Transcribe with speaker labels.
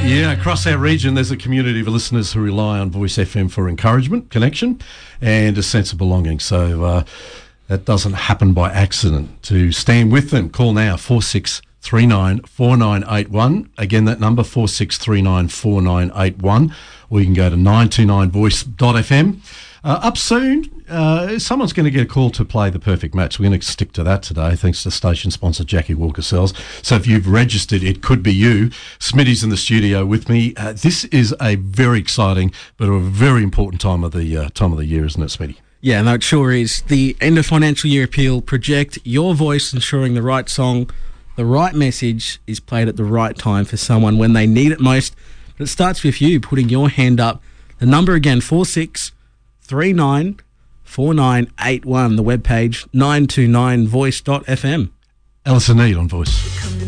Speaker 1: Yeah, across our region, there's a community of listeners who rely on Voice FM for encouragement, connection, and a sense of belonging. So that doesn't happen by accident. To stand with them, call now 4639 4981. Again, that number 4639 4981. Or you can go to 929voice.fm. Up soon, someone's going to get a call to play the perfect match. We're going to stick to that today, thanks to station sponsor Jackie Walker Sells. So if you've registered, it could be you. Smitty's in the studio with me. This is a very exciting but a very important time of the year, isn't it, Smitty?
Speaker 2: Yeah, no, it sure is. The end of financial year appeal, project your voice, ensuring the right song, the right message is played at the right time for someone when they need it most. But it starts with you putting your hand up. The number again, 4639 4981. The webpage 929voice.fm.
Speaker 1: Alison Need on Voice.